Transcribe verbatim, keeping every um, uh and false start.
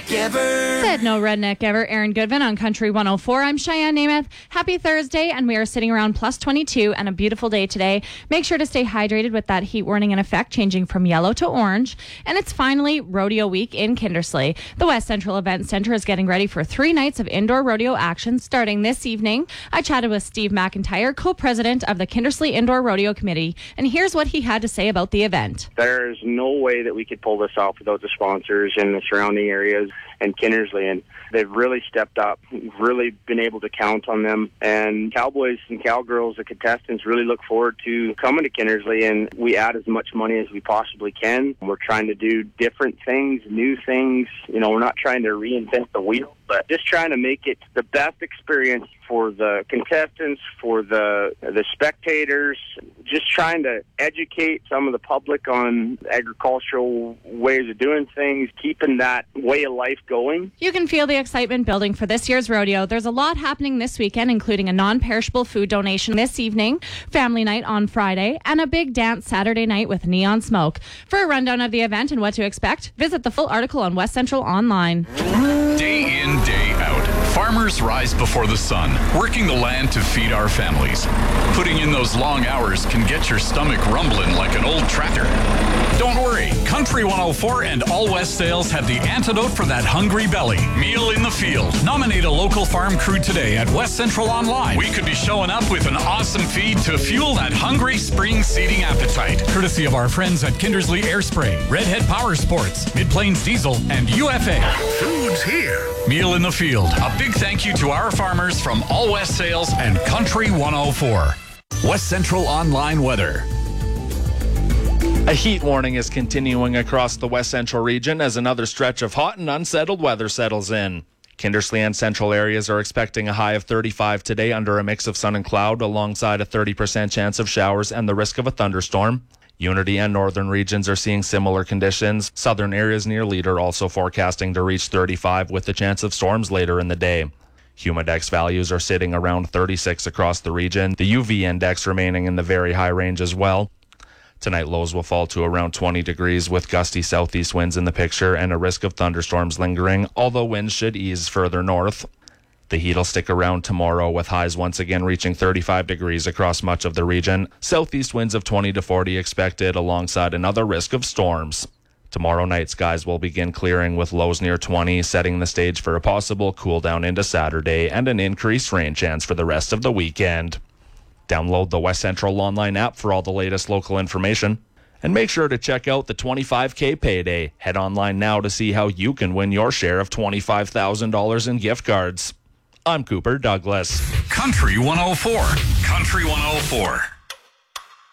redneck ever. Said no redneck ever. Aaron Goodman on Country one oh four. I'm Cheyenne Namath. Happy Thursday, and we are sitting around plus twenty-two and a beautiful day today. Make sure to stay hydrated with that heat warning in effect, changing from yellow to orange. And it's finally Rodeo Week in Kindersley. The West Central Event Center is getting ready for three nights of indoor rodeo action starting this evening. I chatted with Steve McIntyre, co-president of the Kindersley Indoor Rodeo Committee, and here's what he had to say about the event. There's no way that we could pull this off without the sponsors in the surrounding areas and Kindersley, and they've really stepped up. We've really been able to count on them, and cowboys and cowgirls, the contestants, really look forward to coming to Kindersley, and we add as much money as we possibly can. We're trying to do different things, new things. You know, we're not trying to reinvent the wheel, but just trying to make it the best experience for the contestants, for the the spectators, just trying to educate some of the public on agricultural ways of doing things, keeping that way of life going. You can feel the excitement building for this year's rodeo. There's a lot happening this weekend, including a non-perishable food donation this evening, family night on Friday, and a big dance Saturday night with neon smoke. For a rundown of the event and what to expect, visit the full article on West Central Online. Day in, day out, farmers rise before the sun, working the land to feed our families. Putting in those long hours can get your stomach rumbling like an old tractor. Don't worry, Country one oh four and All West Sales have the antidote for that hungry belly. Meal in the Field. Nominate a local farm crew today at West Central Online. We could be showing up with an awesome feed to fuel that hungry spring seeding appetite. Courtesy of our friends at Kindersley Air Spray, Redhead Power Sports, Mid-Plains Diesel, and U F A. Food's here. Meal in the Field. A big thank you to our farmers from All West Sales and Country one oh four. West Central Online weather. A heat warning is continuing across the West Central region as another stretch of hot and unsettled weather settles in. Kindersley and central areas are expecting a high of thirty-five today under a mix of sun and cloud, alongside a thirty percent chance of showers and the risk of a thunderstorm. Unity and northern regions are seeing similar conditions. Southern areas near Lead are also forecasting to reach thirty-five with the chance of storms later in the day. Humidex values are sitting around thirty-six across the region, the U V index remaining in the very high range as well. Tonight, lows will fall to around twenty degrees with gusty southeast winds in the picture and a risk of thunderstorms lingering, although winds should ease further north. The heat will stick around tomorrow with highs once again reaching thirty-five degrees across much of the region. Southeast winds of twenty to forty expected alongside another risk of storms. Tomorrow night, skies will begin clearing with lows near twenty, setting the stage for a possible cool down into Saturday and an increased rain chance for the rest of the weekend. Download the West Central Online app for all the latest local information. And make sure to check out the twenty-five K payday. Head online now to see how you can win your share of twenty-five thousand dollars in gift cards. I'm Cooper Douglas. Country one oh four. Country one oh four.